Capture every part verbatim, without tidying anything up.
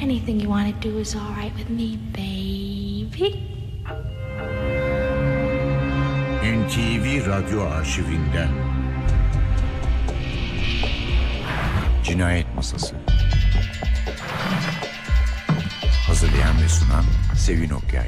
Anything you want to do is all right with me, baby. N T V Radyo Arşivinden Cinayet Masası. Hazırlayan ve sunan Sevin Okyay.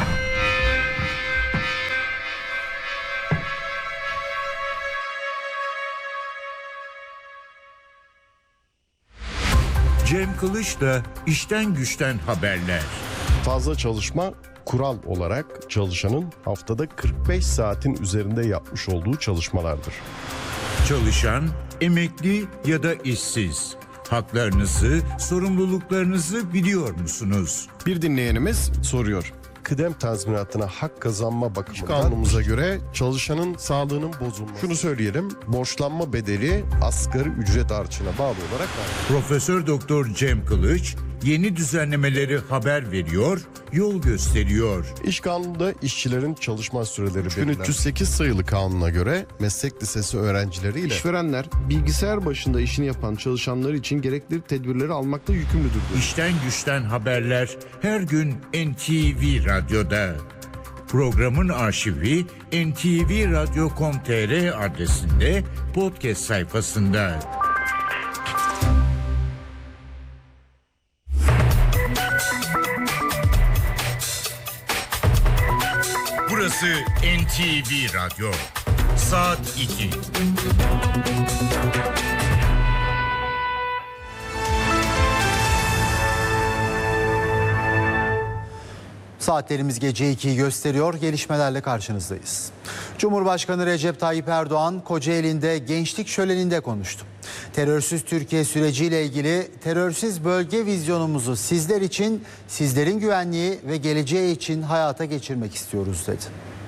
Cem Kılıç'la İşten Güçten Haberler. Fazla çalışma kural olarak çalışanın haftada kırk beş saatin üzerinde yapmış olduğu çalışmalardır. Çalışan, emekli ya da işsiz. Haklarınızı, sorumluluklarınızı biliyor musunuz? Bir dinleyenimiz soruyor. Kıdem tazminatına hak kazanma bakımından kanunumuza göre çalışanın sağlığının bozulması. Şunu söyleyelim, borçlanma bedeli asgari ücret artışına bağlı olarak var. Profesör Doktor Cem Kılıç yeni düzenlemeleri haber veriyor, yol gösteriyor. İş kanununda işçilerin çalışma süreleri belirler. üç yüz sekiz sayılı kanuna göre meslek lisesi öğrencileriyle İşverenler bilgisayar başında işini yapan çalışanları için gerekli tedbirleri almakla yükümlüdür. İşten Güçten Haberler her gün N T V Radyo'da. Programın arşivi en te ve radyo nokta com nokta tr adresinde podcast sayfasında. Burası N T V Radyo. Saat iki. Saatlerimiz gece ikiyi gösteriyor. Gelişmelerle karşınızdayız. Cumhurbaşkanı Recep Tayyip Erdoğan Kocaeli'nde gençlik şöleninde konuştu. Terörsüz Türkiye süreciyle ilgili terörsüz bölge vizyonumuzu sizler için, sizlerin güvenliği ve geleceği için hayata geçirmek istiyoruz dedi.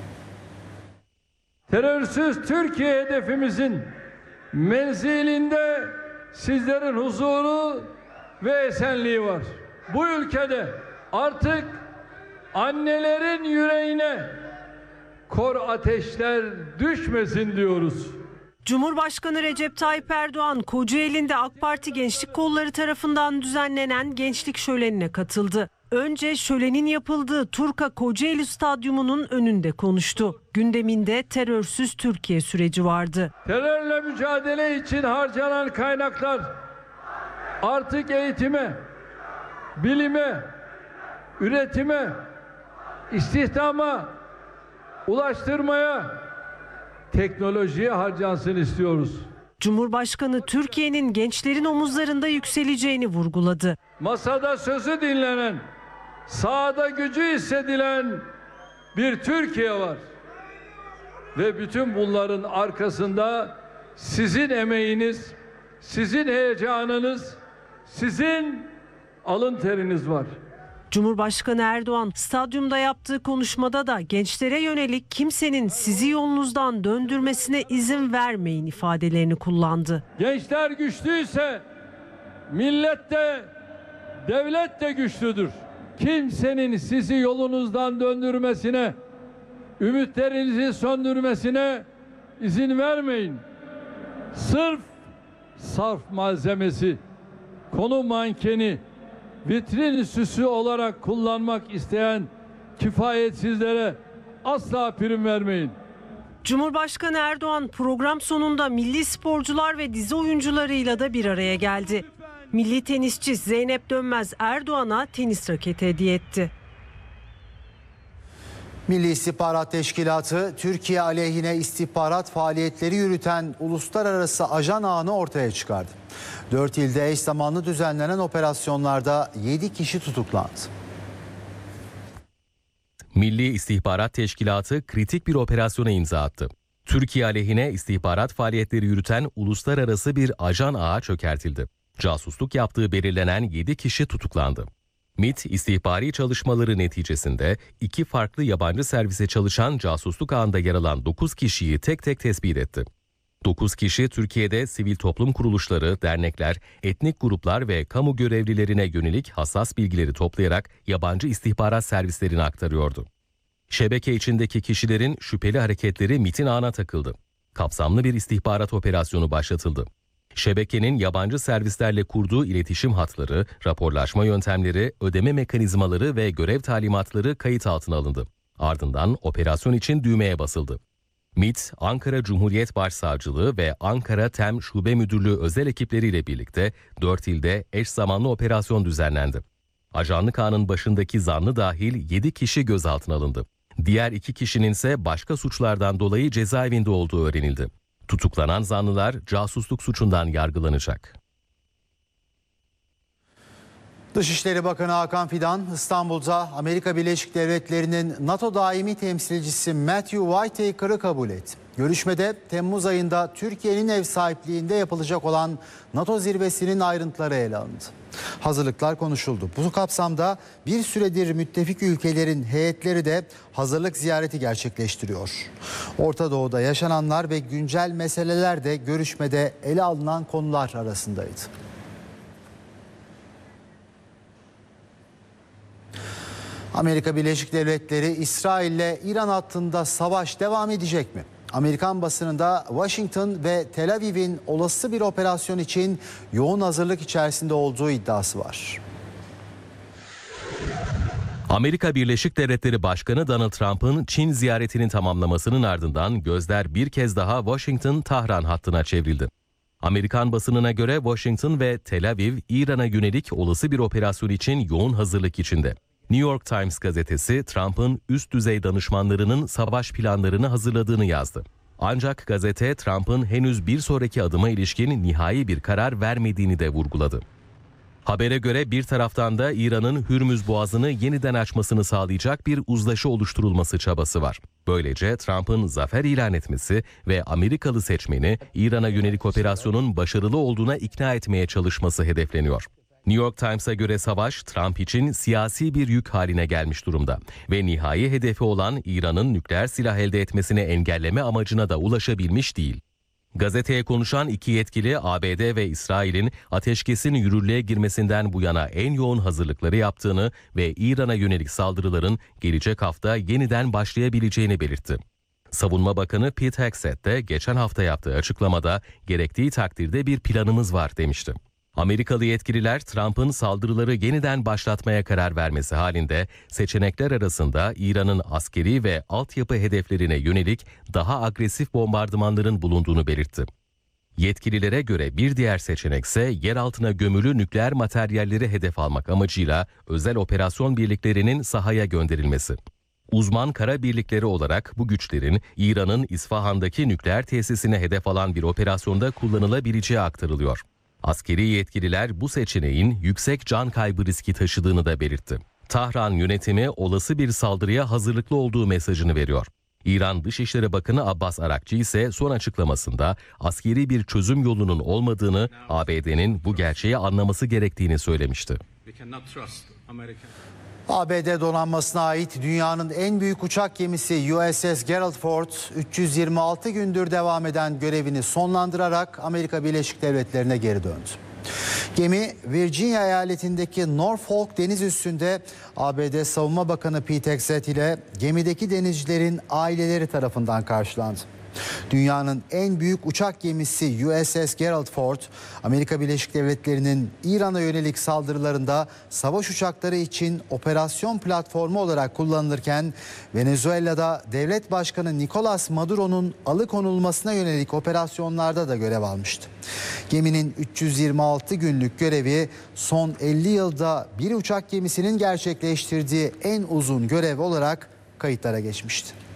Terörsüz Türkiye hedefimizin menzilinde sizlerin huzuru ve esenliği var. Bu ülkede artık annelerin yüreğine kor ateşler düşmesin diyoruz. Cumhurbaşkanı Recep Tayyip Erdoğan Kocaeli'nde AK Parti Gençlik Kolları tarafından düzenlenen gençlik şölenine katıldı. Önce şölenin yapıldığı Turka Kocaeli Stadyumu'nun önünde konuştu. Gündeminde terörsüz Türkiye süreci vardı. Terörle mücadele için harcanan kaynaklar artık eğitime, bilime, üretime, istihdama, ulaştırmaya, teknolojiye harcansın istiyoruz. Cumhurbaşkanı Türkiye'nin gençlerin omuzlarında yükseleceğini vurguladı. Masada sözü dinlenen, sahada gücü hissedilen bir Türkiye var. Ve bütün bunların arkasında sizin emeğiniz, sizin heyecanınız, sizin alın teriniz var. Cumhurbaşkanı Erdoğan stadyumda yaptığı konuşmada da gençlere yönelik kimsenin sizi yolunuzdan döndürmesine izin vermeyin ifadelerini kullandı. Gençler güçlüyse millet de devlet de güçlüdür. Kimsenin sizi yolunuzdan döndürmesine, ümitlerinizi söndürmesine izin vermeyin. Sırf sarf malzemesi, konu mankeni, vitrin süsü olarak kullanmak isteyen kifayetsizlere asla prim vermeyin. Cumhurbaşkanı Erdoğan program sonunda milli sporcular ve dizi oyuncularıyla da bir araya geldi. Milli tenisçi Zeynep Dönmez Erdoğan'a tenis raketi hediye etti. Milli İstihbarat Teşkilatı Türkiye aleyhine istihbarat faaliyetleri yürüten uluslararası ajan ağını ortaya çıkardı. Dört ilde eş zamanlı düzenlenen operasyonlarda yedi kişi tutuklandı. Milli İstihbarat Teşkilatı kritik bir operasyona imza attı. Türkiye aleyhine istihbarat faaliyetleri yürüten uluslararası bir ajan ağı çökertildi. Casusluk yaptığı belirlenen yedi kişi tutuklandı. MİT, istihbari çalışmaları neticesinde iki farklı yabancı servise çalışan casusluk ağında yer alan dokuz kişiyi tek tek tespit etti. dokuz kişi Türkiye'de sivil toplum kuruluşları, dernekler, etnik gruplar ve kamu görevlilerine yönelik hassas bilgileri toplayarak yabancı istihbarat servislerine aktarıyordu. Şebeke içindeki kişilerin şüpheli hareketleri MİT'in ağına takıldı. Kapsamlı bir istihbarat operasyonu başlatıldı. Şebekenin yabancı servislerle kurduğu iletişim hatları, raporlaşma yöntemleri, ödeme mekanizmaları ve görev talimatları kayıt altına alındı. Ardından operasyon için düğmeye basıldı. M İ T, Ankara Cumhuriyet Başsavcılığı ve Ankara Tem Şube Müdürlüğü özel ekipleriyle birlikte dört ilde eş zamanlı operasyon düzenlendi. Ajanlık ağının başındaki zanlı dahil yedi kişi gözaltına alındı. Diğer iki kişinin ise başka suçlardan dolayı cezaevinde olduğu öğrenildi. Tutuklanan zanlılar casusluk suçundan yargılanacak. Dışişleri Bakanı Hakan Fidan, İstanbul'da Amerika Birleşik Devletleri'nin NATO daimi temsilcisi Matthew Whitaker'ı kabul etti. Görüşmede Temmuz ayında Türkiye'nin ev sahipliğinde yapılacak olan NATO zirvesinin ayrıntıları ele alındı. Hazırlıklar konuşuldu. Bu kapsamda bir süredir müttefik ülkelerin heyetleri de hazırlık ziyareti gerçekleştiriyor. Orta Doğu'da yaşananlar ve güncel meseleler de görüşmede ele alınan konular arasındaydı. Amerika Birleşik Devletleri İsrail ile İran hattında savaş devam edecek mi? Amerikan basınında Washington ve Tel Aviv'in olası bir operasyon için yoğun hazırlık içerisinde olduğu iddiası var. Amerika Birleşik Devletleri Başkanı Donald Trump'ın Çin ziyaretinin tamamlamasının ardından gözler bir kez daha Washington-Tahran hattına çevrildi. Amerikan basınına göre Washington ve Tel Aviv, İran'a yönelik olası bir operasyon için yoğun hazırlık içinde. New York Times gazetesi Trump'ın üst düzey danışmanlarının savaş planlarını hazırladığını yazdı. Ancak gazete Trump'ın henüz bir sonraki adıma ilişkin nihai bir karar vermediğini de vurguladı. Habere göre bir taraftan da İran'ın Hürmüz Boğazı'nı yeniden açmasını sağlayacak bir uzlaşı oluşturulması çabası var. Böylece Trump'ın zafer ilan etmesi ve Amerikalı seçmeni İran'a yönelik operasyonun başarılı olduğuna ikna etmeye çalışması hedefleniyor. New York Times'a göre savaş Trump için siyasi bir yük haline gelmiş durumda ve nihai hedefi olan İran'ın nükleer silah elde etmesini engelleme amacına da ulaşabilmiş değil. Gazeteye konuşan iki yetkili A B D ve İsrail'in ateşkesin yürürlüğe girmesinden bu yana en yoğun hazırlıkları yaptığını ve İran'a yönelik saldırıların gelecek hafta yeniden başlayabileceğini belirtti. Savunma Bakanı Pete Hegseth de geçen hafta yaptığı açıklamada gerektiği takdirde bir planımız var demişti. Amerikalı yetkililer Trump'ın saldırıları yeniden başlatmaya karar vermesi halinde seçenekler arasında İran'ın askeri ve altyapı hedeflerine yönelik daha agresif bombardımanların bulunduğunu belirtti. Yetkililere göre bir diğer seçenek ise yer altına gömülü nükleer materyalleri hedef almak amacıyla özel operasyon birliklerinin sahaya gönderilmesi. Uzman kara birlikleri olarak bu güçlerin İran'ın İsfahan'daki nükleer tesisine hedef alan bir operasyonda kullanılabileceği aktarılıyor. Askeri yetkililer bu seçeneğin yüksek can kaybı riski taşıdığını da belirtti. Tahran yönetimi olası bir saldırıya hazırlıklı olduğu mesajını veriyor. İran Dışişleri Bakanı Abbas Arakçı ise son açıklamasında askeri bir çözüm yolunun olmadığını, A B D'nin bu gerçeği anlaması gerektiğini söylemişti. A B D donanmasına ait dünyanın en büyük uçak gemisi U S S Gerald Ford üç yüz yirmi altı gündür devam eden görevini sonlandırarak Amerika Birleşik Devletleri'ne geri döndü. Gemi Virginia eyaletindeki Norfolk deniz üssünde A B D Savunma Bakanı Pete Hegseth ile gemideki denizcilerin aileleri tarafından karşılandı. Dünyanın en büyük uçak gemisi U S S Gerald Ford, Amerika Birleşik Devletleri'nin İran'a yönelik saldırılarında savaş uçakları için operasyon platformu olarak kullanılırken Venezuela'da devlet başkanı Nicolas Maduro'nun alıkonulmasına yönelik operasyonlarda da görev almıştı. Geminin üç yüz yirmi altı günlük görevi son elli yılda bir uçak gemisinin gerçekleştirdiği en uzun görev olarak kayıtlara geçmişti.